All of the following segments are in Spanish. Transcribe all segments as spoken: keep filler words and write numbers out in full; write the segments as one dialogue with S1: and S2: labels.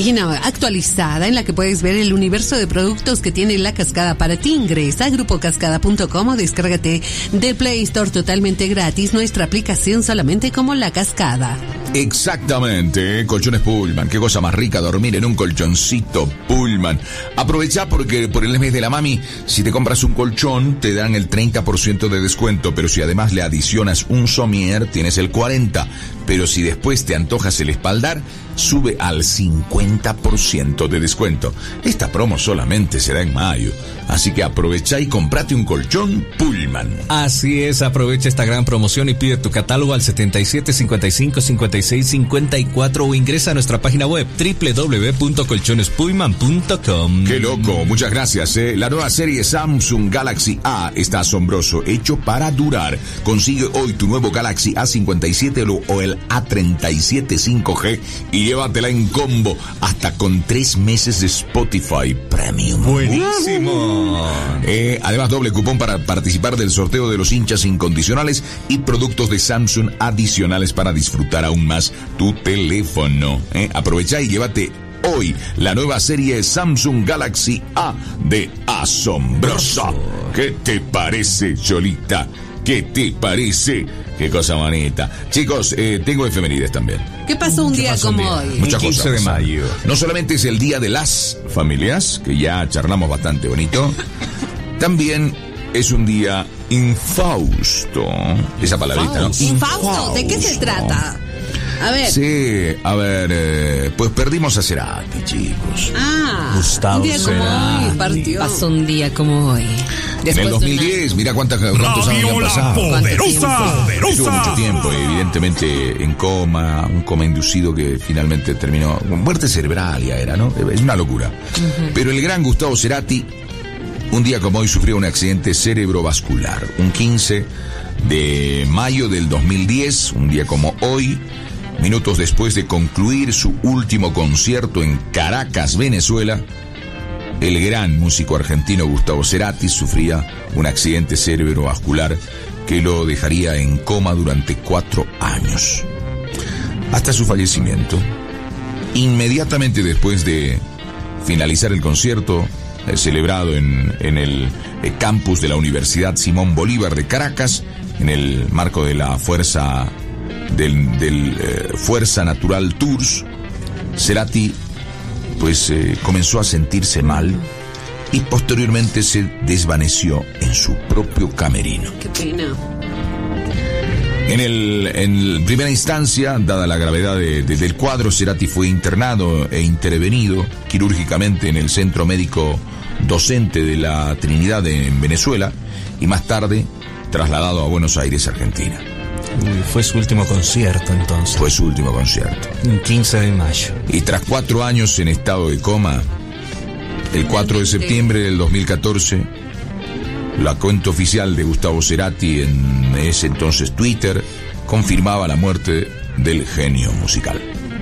S1: página actualizada en la que puedes ver el universo de productos que tiene La Cascada para ti. Ingresa a grupo cascada punto com o descárgate de Play Store totalmente gratis nuestra aplicación solamente como La Cascada.
S2: Exactamente, colchones Pullman, qué cosa más rica dormir en un colchoncito Pullman. Aprovecha porque por el mes de la mami, si te compras un colchón te dan el treinta por ciento de descuento, pero si además le adicionas un somier tienes el cuarenta por ciento, pero si después te antojas el espaldar sube al cincuenta por ciento de descuento. Esta promo solamente será en mayo, así que aprovecha y comprate un colchón Pullman.
S3: Así es, aprovecha esta gran promoción y pide tu catálogo al setenta y siete, cincuenta y cinco, cincuenta y seis, cincuenta y cuatro o ingresa a nuestra página web doble u doble u doble u punto colchones pullman punto com.
S2: Qué loco, muchas gracias. Eh. La nueva serie Samsung Galaxy A está asombroso, hecho para durar. Consigue hoy tu nuevo Galaxy A cincuenta y siete o el A treinta y siete cinco G y llévatela en combo hasta con tres meses de Spotify Premium.
S3: Buenísimo.
S2: Eh, además, doble cupón para participar del sorteo de los hinchas incondicionales y productos de Samsung adicionales para disfrutar aún más tu teléfono. Eh, aprovecha y llévate hoy la nueva serie Samsung Galaxy A de asombrosa. ¿Qué te parece, Cholita? ¿Qué te parece? Qué cosa bonita. Chicos, eh, tengo efemérides también.
S1: ¿Qué pasó un
S3: ¿Qué
S1: día
S3: pasó un
S1: como
S3: día?
S1: hoy?
S2: Muchas
S3: quince
S2: cosas.
S3: de mayo.
S2: No solamente es el día de las familias, que ya charlamos bastante bonito, también es un día infausto. Esa palabrita, ¿no?
S1: Infausto, ¿de qué se trata? A ver.
S2: Sí, a ver, eh, pues perdimos a Cerati, chicos.
S1: Ah,
S3: Gustavo
S1: un día como
S3: Cerati.
S1: hoy partió.
S4: Pasó un día como hoy.
S2: En el dos mil diez, mira cuántas, cuántos años han pasado.
S5: Poderosa,
S2: Estuvo mucho tiempo, evidentemente en coma, un coma inducido que finalmente terminó con muerte cerebral, ya era, ¿no? Es una locura. Uh-huh. Pero el gran Gustavo Cerati, un día como hoy, sufrió un accidente cerebrovascular. Un quince de mayo del dos mil diez, un día como hoy, minutos después de concluir su último concierto en Caracas, Venezuela, el gran músico argentino Gustavo Cerati sufría un accidente cerebrovascular que lo dejaría en coma durante cuatro años. Hasta su fallecimiento, inmediatamente después de finalizar el concierto, eh, celebrado en, en el eh, campus de la Universidad Simón Bolívar de Caracas, en el marco de la Fuerza del, del eh, Fuerza Natural Tours, Cerati pues eh, comenzó a sentirse mal y posteriormente se desvaneció en su propio camerino.
S1: Qué pena.
S2: En, el, en primera instancia, dada la gravedad de, de, del cuadro, Cerati fue internado e intervenido quirúrgicamente en el Centro Médico Docente de la Trinidad en Venezuela y más tarde trasladado a Buenos Aires, Argentina.
S3: Uy, fue su último concierto entonces.
S2: Fue su último concierto.
S3: El quince de mayo.
S2: Y tras cuatro años en estado de coma, el cuatro de septiembre del dos mil catorce, la cuenta oficial de Gustavo Cerati en ese entonces Twitter confirmaba la muerte del genio musical.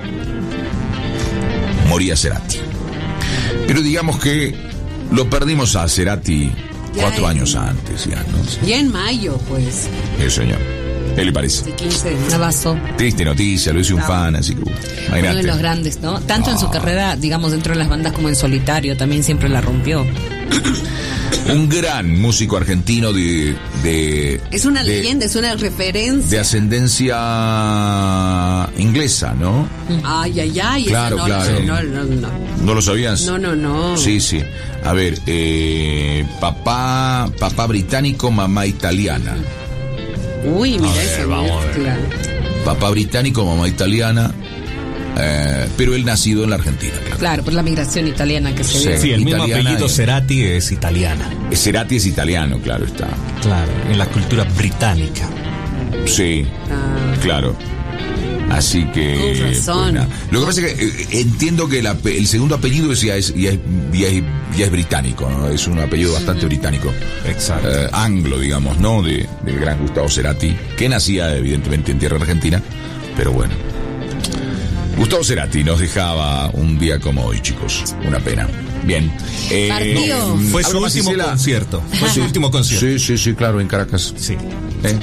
S2: Moría Cerati. Pero digamos que lo perdimos a Cerati cuatro
S1: Ya
S2: años
S1: en-
S2: antes, ya, ¿no?
S1: Ya en mayo, pues.
S2: El señor. ¿Qué le parece?
S1: El quince de
S4: Un
S1: mayo.
S4: abrazo.
S2: Triste noticia, lo hice un fan, así que... uh,
S4: Uno de
S2: imagínate.
S4: los grandes, ¿no? Tanto en su
S2: Ah.
S4: carrera, digamos, dentro de las bandas como en solitario, también siempre la rompió.
S2: Un gran músico argentino de... de
S1: Es una
S2: de-
S1: leyenda, es una referencia.
S2: de ascendencia inglesa, ¿no?
S1: Ay, ay, ay. esa
S2: Claro,
S1: no,
S2: claro.
S1: No, no, no.
S2: ¿No lo sabías?
S1: No, no, no.
S2: Sí, sí. A ver, eh, papá, papá británico, mamá italiana.
S1: Uy, mira
S3: ver,
S1: esa
S3: vamos a ver.
S1: mezcla.
S2: Papá británico, mamá italiana, eh, pero él nacido en la Argentina, claro.
S4: Claro, por la migración italiana que se
S2: Sí.
S4: dio.
S3: Sí, el mismo
S2: Italiana
S3: apellido
S2: y-
S3: Cerati es italiana.
S2: Cerati es italiano, claro está.
S3: Claro, en la cultura británica.
S2: Sí,
S1: Ah,
S2: claro. Así que...
S1: Con razón.
S2: pues nada. Lo que pasa es que eh, entiendo que el, ape- el segundo apellido es- ya, es, ya, es, ya, es, ya es británico, ¿no? Es un apellido bastante británico.
S3: Exacto.
S2: Eh, anglo, digamos, ¿no? De, del gran Gustavo Cerati, que nacía evidentemente en tierra argentina, pero bueno. Gustavo Cerati nos dejaba un día como hoy, chicos. Una pena. Bien. Eh,
S1: Partió.
S3: Fue
S2: ¿algo
S3: su
S2: más,
S3: último
S2: Gisela?
S3: concierto. Fue su último concierto.
S2: Sí, sí, sí, claro, en Caracas.
S3: Sí.
S2: ¿Eh?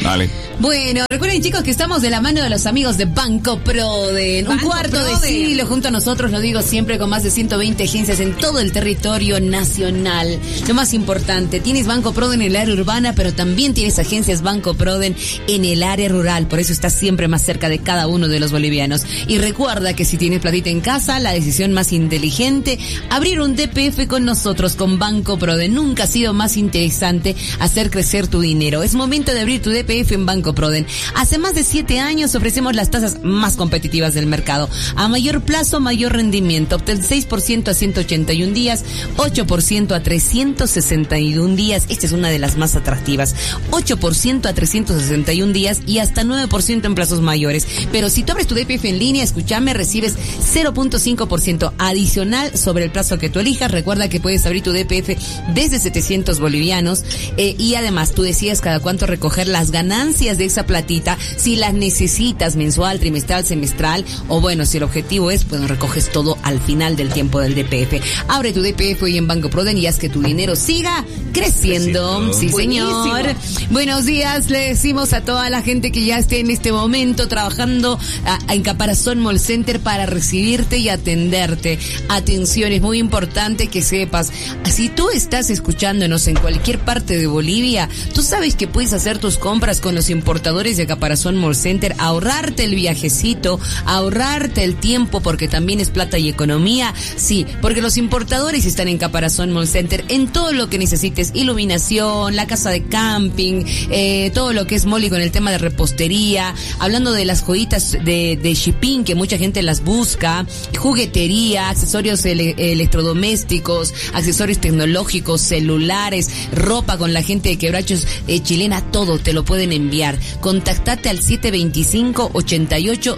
S2: Dale.
S4: Bueno, recuerden, chicos, que estamos de la mano de los amigos de Banco Proden.
S1: Banco
S4: Un cuarto
S1: Proden.
S4: de siglo junto a nosotros, lo digo siempre, con más de ciento veinte agencias en todo el territorio nacional. Lo más importante, tienes Banco Proden en el área urbana, pero también tienes agencias Banco Proden en el área rural. Por eso estás siempre más cerca de cada uno de los bolivianos. Y recuerda que si tienes platita en casa, la decisión más inteligente, abrir un D P F con nosotros, con Banco Proden. Nunca ha sido más interesante hacer crecer tu dinero. Es momento de abrir tu D P F en Banco Proden. Hace más de siete años ofrecemos las tasas más competitivas del mercado. A mayor plazo, mayor rendimiento. Obtén seis por ciento a ciento ochenta y un días, ocho por ciento a trescientos sesenta y un días. Esta es una de las más atractivas. ocho por ciento a trescientos sesenta y un días y hasta nueve por ciento en plazos mayores. Pero si tú abres tu D P F en línea, escúchame, recibes cero punto cinco por ciento adicional sobre el plazo que tú elijas. Recuerda que puedes abrir tu D P F desde setecientos bolivianos eh, y además tú decides cada cuánto recoger las ganancias de esa platita, si las necesitas mensual, trimestral, semestral, o bueno, si el objetivo es, bueno, recoges todo al final del tiempo del D P F. Abre tu D P F hoy en Banco Proden y haz que tu dinero siga creciendo. creciendo. Sí,
S1: Buenísimo.
S4: señor. Buenos días, le decimos a toda la gente que ya esté en este momento trabajando a, en Caparazón Mall Center para recibirte y atenderte. Atención, es muy importante que sepas, si tú estás escuchándonos en cualquier parte de Bolivia, tú sabes que puedes hacer tus compras con los importadores de Caparazón Mall Center, ahorrarte el viajecito, ahorrarte el tiempo, porque también es plata y economía. Sí, porque los importadores están en Caparazón Mall Center en todo lo que necesites, iluminación, la casa de camping, eh, todo lo que es mall y con el tema de repostería, hablando de las joyitas de, de shipping que mucha gente las busca, juguetería, accesorios ele- electrodomésticos, accesorios tecnológicos, celulares, ropa con la gente de Quebrachos eh, chilena, todo te lo pueden enviar. Contactate al siete veinticinco, ochenta y ocho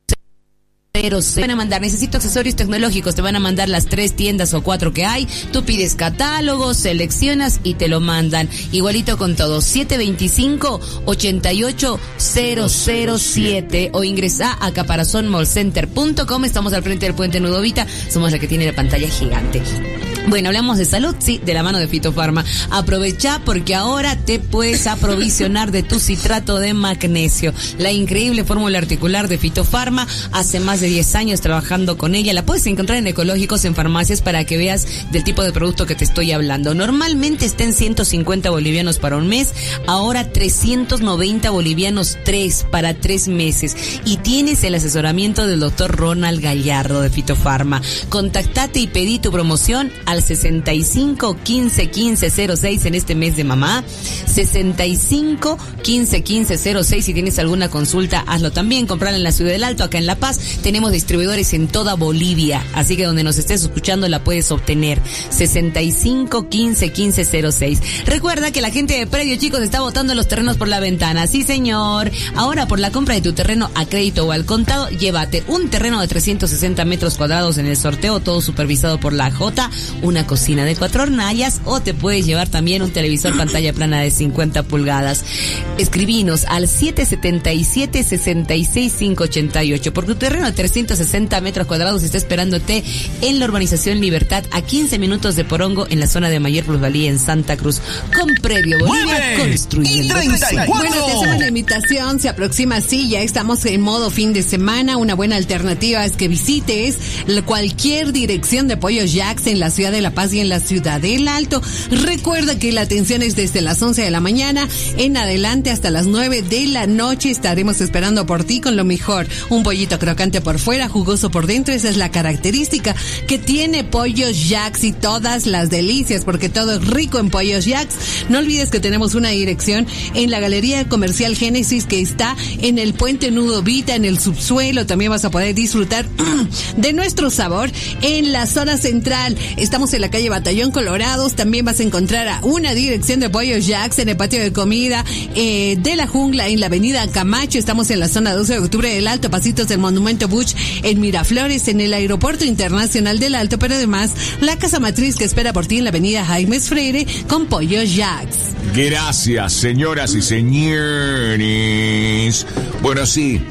S4: cero cero. Te van a mandar, necesito accesorios tecnológicos, te van a mandar las tres tiendas o cuatro que hay, tú pides catálogos, seleccionas y te lo mandan. Igualito con todo, siete veinticinco, ochenta y ocho cero cero siete o ingresa a caparazón mall center punto com. Estamos al frente del puente Nudovita, somos la que tiene la pantalla gigante. Bueno, hablamos de salud, sí, de la mano de Fitofarma. Aprovecha porque ahora te puedes aprovisionar de tu citrato de magnesio. La increíble fórmula articular de Fitofarma, hace más de diez años trabajando con ella. La puedes encontrar en Ecológicos, en farmacias, para que veas del tipo de producto que te estoy hablando. Normalmente está en ciento cincuenta bolivianos para un mes, ahora trescientos noventa bolivianos tres para tres meses. Y tienes el asesoramiento del doctor Ronald Gallardo de Fitofarma. Contactate y pedí tu promoción al sesenta y cinco, quince, quince, cero seis en este mes de mamá. sesenta y cinco, quince, quince, cero seis. Si tienes alguna consulta, hazlo también. Comprarla en la Ciudad del Alto, acá en La Paz. Tenemos distribuidores en toda Bolivia, así que donde nos estés escuchando la puedes obtener. sesenta y cinco, quince, quince, cero seis. Recuerda que la gente de Predio, chicos, está botando los terrenos por la ventana. Sí, señor. Ahora, por la compra de tu terreno a crédito o al contado, llévate un terreno de trescientos sesenta metros cuadrados en el sorteo, todo supervisado por la J, una cocina de cuatro hornallas, o te puedes llevar también un televisor pantalla plana de cincuenta pulgadas. Escribinos al siete siete siete, seis seis cinco ocho ocho, porque tu terreno de trescientos sesenta metros cuadrados está esperándote en la urbanización Libertad, a quince minutos de Porongo, en la zona de mayor plusvalía en Santa Cruz. Con Predio Bolivia, construyendo.
S1: Bueno, te hacemos la invitación, se aproxima así, ya estamos en modo fin de semana. Una buena alternativa es que visites cualquier dirección de Pollos Jacks en la ciudad de La Paz y en la Ciudad del Alto. Recuerda que la atención es desde las once de la mañana en adelante hasta las nueve de la noche. Estaremos esperando por ti con lo mejor. Un pollito crocante por fuera, jugoso por dentro. Esa es la característica que tiene Pollos Jacks y todas las delicias, porque todo es rico en Pollos Jacks. No olvides que tenemos una dirección en la Galería Comercial Génesis, que está en el Puente Nudovita, en el subsuelo. También vas a poder disfrutar de nuestro sabor en la zona central. Estamos en la calle Batallón Colorados. También vas a encontrar a una dirección de Pollos Jacks en el patio de comida eh, de la Jungla, en la avenida Camacho. Estamos en la zona doce de octubre del Alto, pasitos del Monumento Bush, en Miraflores, en el Aeropuerto Internacional del Alto, pero además la casa matriz que espera por ti en la avenida Jaimes Freire con Pollos Jacks.
S2: Gracias, señoras y señores. Bueno, sí,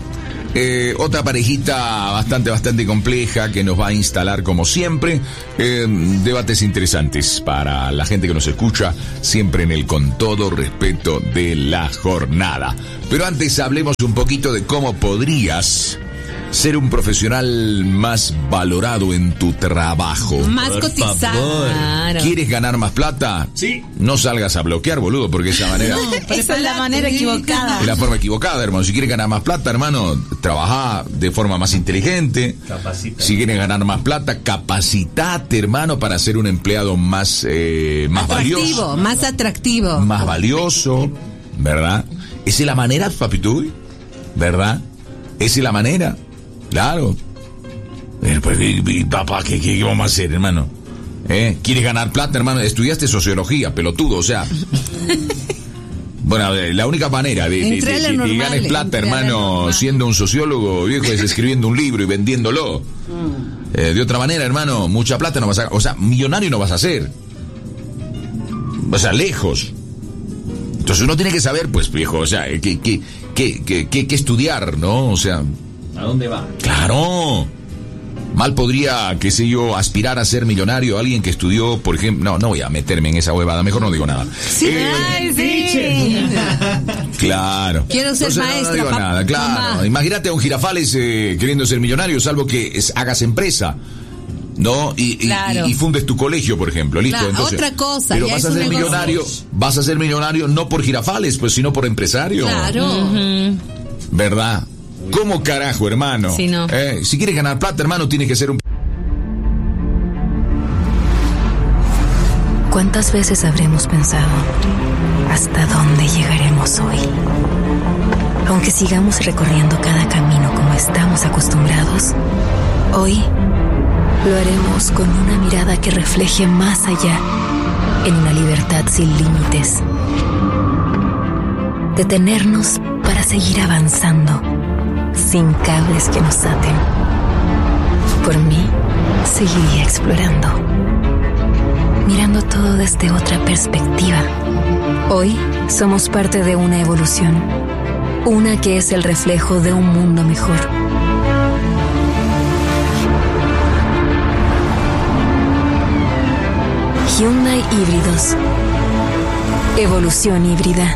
S2: Eh, otra parejita bastante, bastante compleja que nos va a instalar como siempre. Eh, debates interesantes para la gente que nos escucha, siempre en el con todo respeto de la jornada. Pero antes hablemos un poquito de cómo podrías ser un profesional más valorado en tu trabajo.
S1: Más cotizado.
S4: Claro.
S2: ¿Quieres ganar más plata?
S3: Sí.
S2: No salgas a bloquear, boludo, porque esa manera...
S4: No, pero esa es la manera equivocada.
S2: Es la forma equivocada, hermano. Si quieres ganar más plata, hermano, trabajá de forma más inteligente.
S3: Capacita.
S2: Si quieres ganar más plata, capacitate, hermano, para ser un empleado más, eh, más
S1: Atractivo,
S2: valioso.
S1: más atractivo.
S2: Más valioso, ¿verdad? Esa es la manera, papituy, ¿verdad? Esa es la manera. Claro. Eh, pues, y, y, papá, ¿qué, ¿qué vamos a hacer, hermano? ¿Eh? ¿Quieres ganar plata, hermano? Estudiaste sociología, pelotudo, o sea... Bueno, la única manera de, de, de, de, de que ganes plata, hermano, siendo un sociólogo, viejo, es escribiendo un libro y vendiéndolo. Mm. Eh, de otra manera, hermano, mucha plata no vas a... O sea, millonario no vas a ser. O sea, lejos. Entonces uno tiene que saber, pues, viejo, o sea, qué que, que, que, que, que estudiar, ¿no? O sea...
S3: ¿A dónde va?
S2: Claro. Mal podría, qué sé yo, aspirar a ser millonario alguien que estudió, por ejemplo... No, no voy a meterme en esa huevada, mejor no digo nada.
S1: Sí,
S2: Eh,
S1: ay, sí.
S2: Claro.
S1: Quiero ser
S2: Entonces,
S1: maestra,
S2: No, no digo
S1: pap-
S2: nada, claro.
S1: mamá.
S2: Imagínate a un Girafales eh, queriendo ser millonario, salvo que es- hagas empresa, ¿no? Y, y-
S1: Claro.
S2: y, y fundes tu colegio, por ejemplo, listo.
S1: Claro,
S2: Entonces,
S1: otra cosa,
S2: pero
S1: ya
S2: vas
S1: es
S2: a
S1: un
S2: ser
S1: negocio.
S2: millonario, vas a ser millonario no por Girafales, pues, sino por empresario.
S1: Claro.
S2: ¿Verdad? ¿Cómo carajo, hermano?
S1: Sí, no.
S2: Eh, si quieres ganar plata, hermano, tienes que ser un...
S5: ¿Cuántas veces habremos pensado hasta dónde llegaremos hoy? Aunque sigamos recorriendo cada camino como estamos acostumbrados, hoy lo haremos con una mirada que refleje más allá, en una libertad sin límites. Detenernos para seguir avanzando, sin cables que nos aten. Por mí, seguiría explorando, mirando todo desde otra perspectiva. Hoy somos parte de una evolución, una que es el reflejo de un mundo mejor. Hyundai Híbridos. Evolución híbrida.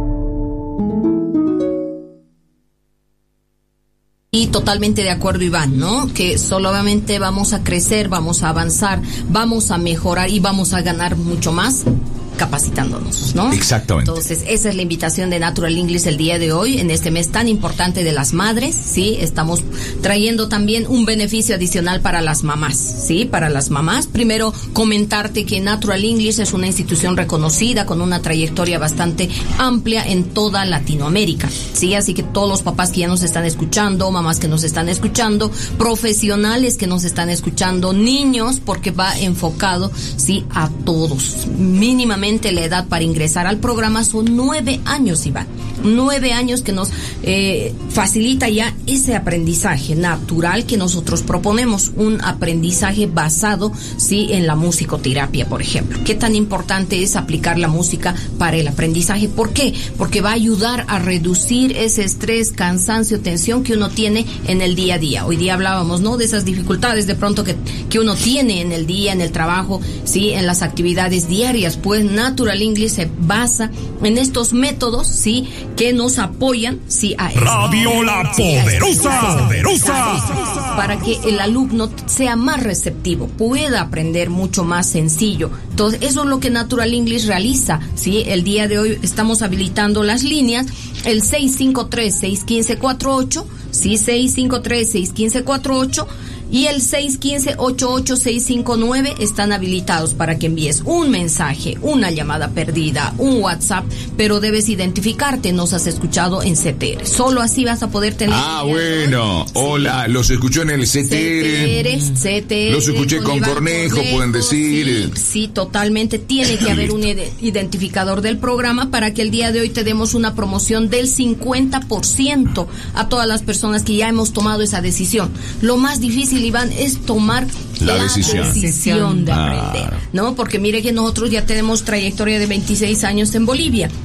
S4: Y totalmente de acuerdo, Iván, ¿no? Que solamente vamos a crecer, vamos a avanzar, vamos a mejorar y vamos a ganar mucho más capacitándonos, ¿no?
S2: Exactamente.
S4: Entonces, esa es la invitación de Natural English el día de hoy, en este mes tan importante de las madres, ¿sí? Estamos trayendo también un beneficio adicional para las mamás, ¿sí? Para las mamás. Primero, comentarte que Natural English es una institución reconocida con una trayectoria bastante amplia en toda Latinoamérica, ¿sí? Así que todos los papás que ya nos están escuchando, mamás que nos están escuchando, profesionales que nos están escuchando, niños, porque va enfocado, ¿sí? A todos. Mínimamente la edad para ingresar al programa son nueve años, Iván. Nueve años que nos eh, facilita ya ese aprendizaje natural que nosotros proponemos, un aprendizaje basado, sí, en la musicoterapia, por ejemplo. ¿Qué tan importante es aplicar la música para el aprendizaje? ¿Por qué? Porque va a ayudar a reducir ese estrés, cansancio, tensión que uno tiene en el día a día. Hoy día hablábamos, ¿no? De esas dificultades de pronto que, que uno tiene en el día, en el trabajo, sí, en las actividades diarias. Pues Natural English se basa en estos métodos, sí, que nos apoyan, sí, a
S6: Radio La Poderosa, Poderosa.
S4: para que el alumno sea más receptivo, pueda aprender mucho más sencillo. Entonces, eso es lo que Natural English realiza, sí. El día de hoy estamos habilitando las líneas, el seis cinco tres, seis uno cinco, cuatro ocho, sí, seis cinco tres, seis uno cinco, cuatro ocho. Y el seis uno cinco, ocho ocho seis cinco nueve están habilitados para que envíes un mensaje, una llamada perdida, un WhatsApp, pero debes identificarte, nos has escuchado en C T R. Solo así vas a poder tener...
S2: Ah, bueno. Hola, los escuchó en el C T R.
S4: C T R.
S2: Los escuché con
S4: Iván
S2: Cornejo, pueden decir.
S4: Sí, sí, totalmente. Tiene que haber un ide- identificador del programa para que el día de hoy te demos una promoción del cincuenta por ciento a todas las personas que ya hemos tomado esa decisión. Lo más difícil, Iván, es tomar
S2: La
S4: la,
S2: decisión.
S4: decisión de
S2: Ah.
S4: aprender, ¿no? Porque mire que nosotros ya tenemos trayectoria de veintiséis años en Bolivia.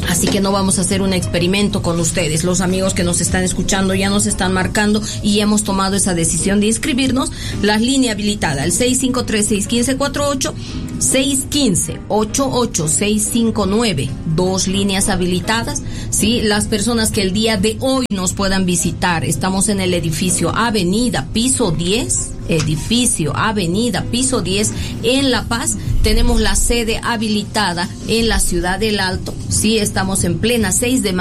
S7: Así que no vamos a hacer un experimento con ustedes. Los amigos que nos están escuchando ya nos están marcando y hemos tomado esa decisión de inscribirnos. La línea habilitada, el seis cinco tres, seis uno cinco, cuatro ocho, seis uno cinco, ocho ocho seis cinco nueve. Dos líneas habilitadas. Sí, las personas que el día de hoy nos puedan visitar. Estamos en el edificio Avenida, piso diez. Edificio Avenida, piso diez, en La Paz. Tenemos la sede habilitada en la Ciudad del Alto. Sí, estamos en plena seis de